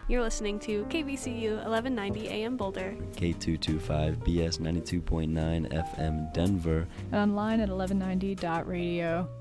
You're listening to KVCU 1190 AM Boulder, K225 BS 92.9 FM Denver, and online at 1190.radio.